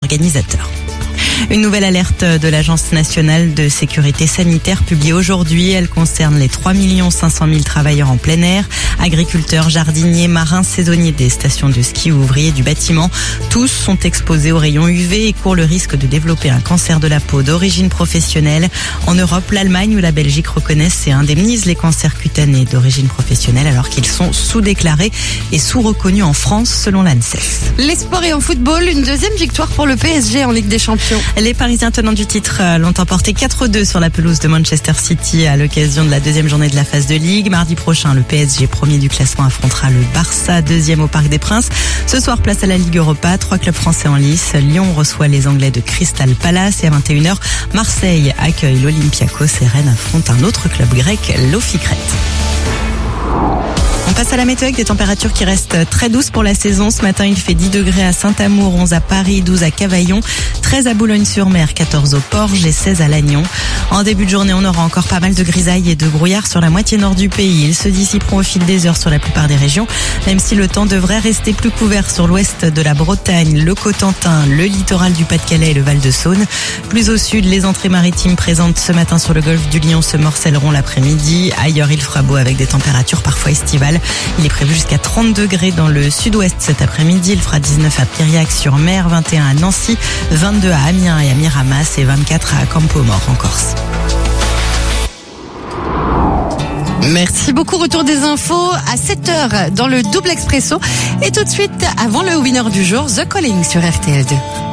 organisateurs. Une nouvelle alerte de l'Agence nationale de sécurité sanitaire publiée aujourd'hui. Elle concerne les 3 500 000 travailleurs en plein air, agriculteurs, jardiniers, marins, saisonniers des stations de ski ou ouvriers du bâtiment. Tous sont exposés aux rayons UV et courent le risque de développer un cancer de la peau d'origine professionnelle. En Europe, l'Allemagne ou la Belgique reconnaissent et indemnisent les cancers cutanés d'origine professionnelle alors qu'ils sont sous-déclarés et sous-reconnus en France selon l'ANSES. Les sports et en football, une deuxième victoire pour le PSG en Ligue des Champions. Les Parisiens tenants du titre l'ont emporté 4-2 sur la pelouse de Manchester City à l'occasion de la deuxième journée de la phase de Ligue. Mardi prochain, le PSG, premier du classement, affrontera le Barça, deuxième au Parc des Princes. Ce soir, place à la Ligue Europa. 3 clubs français en lice. Lyon reçoit les Anglais de Crystal Palace et à 21h, Marseille accueille l'Olympiakos et Rennes affronte un autre club grec, l'Ophicrète. On passe à la météo avec des températures qui restent très douces pour la saison. Ce matin, il fait 10 degrés à Saint-Amour, 11 à Paris, 12 à Cavaillon, 13 à Boulogne-sur-Mer, 14 au Porge et 16 à Lannion. En début de journée, on aura encore pas mal de grisailles et de brouillard sur la moitié nord du pays. Ils se dissiperont au fil des heures sur la plupart des régions, même si le temps devrait rester plus couvert sur l'ouest de la Bretagne, le Cotentin, le littoral du Pas-de-Calais et le Val-de-Saône. Plus au sud, les entrées maritimes présentes ce matin sur le golfe du Lion se morcelleront l'après-midi. Ailleurs, il fera beau avec des températures parfois estivales. Il est prévu jusqu'à 30 degrés dans le sud-ouest cet après-midi. Il fera 19 à Piriac-sur-Mer, 21 à Nancy, 22 à Amiens et à Miramas et 24 à Campo-Mort en Corse. Merci beaucoup. Retour des infos à 7h dans le double expresso. Et tout de suite, avant le winner du jour, The Calling sur RTL2.